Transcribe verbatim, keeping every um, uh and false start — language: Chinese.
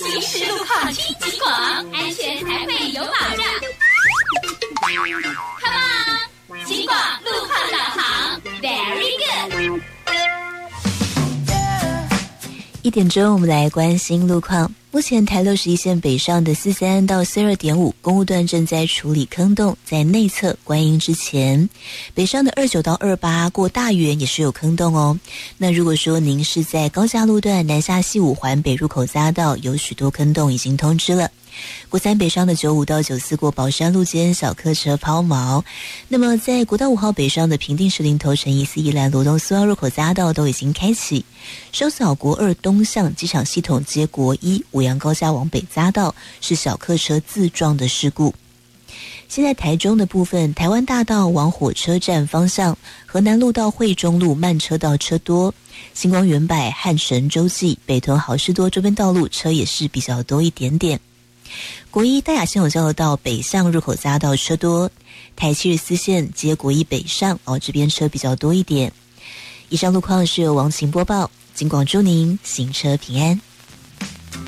行驶路况听极广，安全才会有保障。Come on， 极广路况导航 ，Very good。 一点钟，我们来关心路况。目前台六十一线北上的四三到四二点五公务段正在处理坑洞，在内侧观音之前，北上的二九到二八过大园也是有坑洞哦。那如果说您是在高架路段南下西五环北入口匝道，有许多坑洞已经通知了。国三北上的九五到九四过宝山路间小客车抛锚，那么在国道五号北上的平定士林头城一四一兰罗东苏澳入口匝道都已经开启，收扫国二东向机场系统接国一五羊高架往北匝道是小客车自撞的事故。现在台中的部分，台湾大道往火车站方向，河南路到惠中路慢车道车多，星光园百汉神洲际北屯好事多周边道路车也是比较多一点点。国一大雅线有交流道北向入口匝道车多，台七十四线接国一北上哦，这边车比较多一点。以上路况是由王晴播报，警广祝您行车平安。